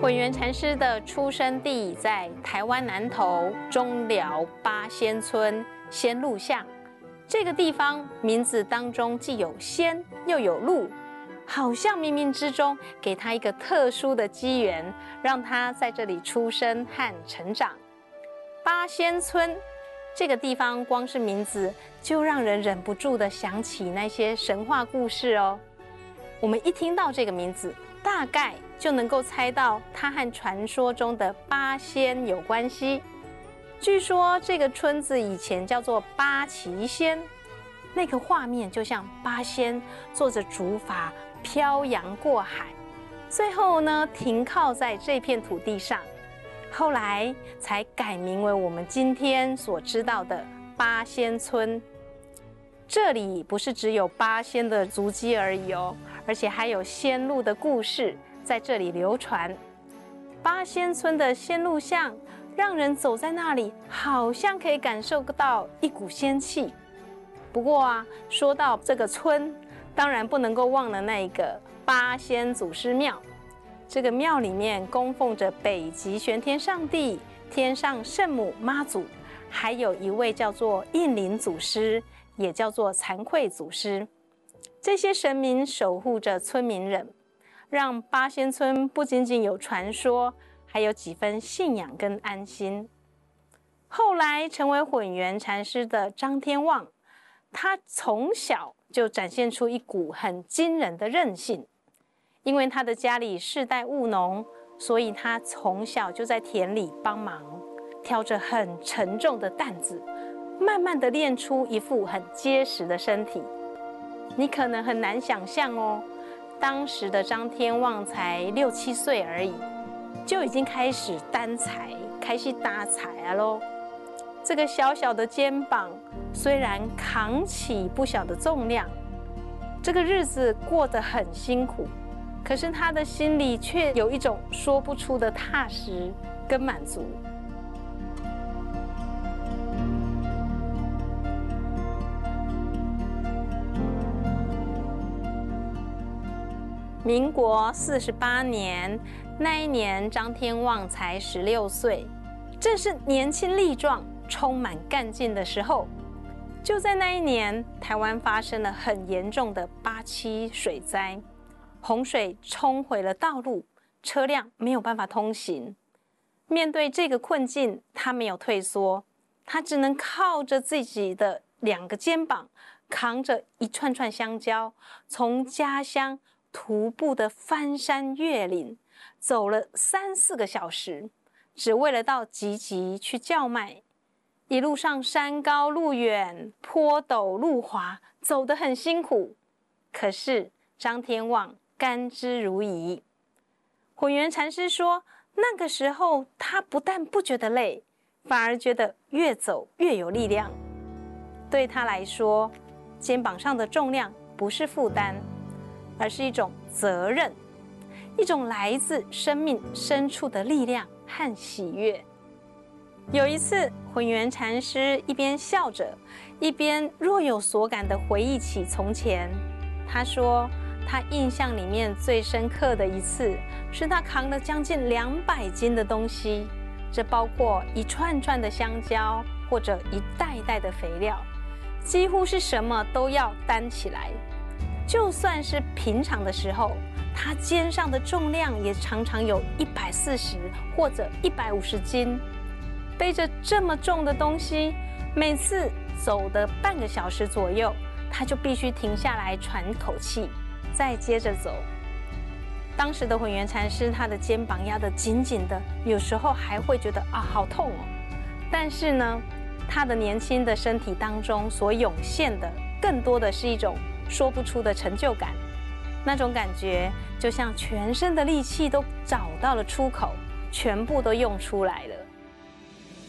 混元禅师的出生地在台湾南投中寮八仙村仙鹿巷。这个地方名字当中既有仙又有鹿，好像冥冥之中给他一个特殊的机缘，让他在这里出生和成长。八仙村这个地方，光是名字就让人忍不住的想起那些神话故事哦。我们一听到这个名字，大概就能够猜到它和传说中的八仙有关系。据说这个村子以前叫做八旗仙，那个画面就像八仙坐着竹筏漂洋过海，最后呢停靠在这片土地上，后来才改名为我们今天所知道的八仙村。这里不是只有八仙的足迹而已哦，而且还有仙鹿的故事在这里流传。八仙村的仙鹿巷，让人走在那里，好像可以感受到一股仙气。不过啊，说到这个村，当然不能够忘了那个八仙祖师庙。这个庙里面供奉着北极玄天上帝、天上圣母妈祖，还有一位叫做应灵祖师，也叫做惭愧祖师。这些神明守护着村民人，让八仙村不仅仅有传说，还有几分信仰跟安心。后来成为混元禅师的张天旺，他从小就展现出一股很惊人的韧性。因为他的家里世代务农，所以他从小就在田里帮忙，挑着很沉重的担子，慢慢的练出一副很结实的身体。你可能很难想象哦，当时的张天旺才6、7岁而已，就已经开始担柴，开始打柴啊咯。这个小小的肩膀虽然扛起不小的重量，这个日子过得很辛苦，可是他的心里却有一种说不出的踏实跟满足。民国48年，那一年张天旺才16岁，正是年轻力壮、充满干劲的时候。就在那一年，台湾发生了很严重的87水灾，洪水冲毁了道路，车辆没有办法通行。面对这个困境，他没有退缩，他只能靠着自己的2个肩膀，扛着一串串香蕉，从家乡徒步的翻山越岭，走了3、4个小时，只为了到集集去叫卖。一路上山高路远，坡陡路滑，走得很辛苦。可是张天旺甘之如饴。混元禅师说，那个时候他不但不觉得累，反而觉得越走越有力量。对他来说，肩膀上的重量不是负担，而是一种责任，一种来自生命深处的力量和喜悦。有一次，混元禅师一边笑着，一边若有所感地回忆起从前。他说，他印象里面最深刻的一次，是他扛了将近200斤的东西，这包括一串串的香蕉，或者一袋袋的肥料，几乎是什么都要担起来。就算是平常的时候，他肩上的重量也常常有140或者150斤。背着这么重的东西，每次走的半个小时左右，他就必须停下来喘口气，再接着走。当时的混元禅师，他的肩膀压得紧紧的，有时候还会觉得好痛哦。但是呢，他的年轻的身体当中所涌现的，更多的是一种说不出的成就感。那种感觉就像全身的力气都找到了出口，全部都用出来了。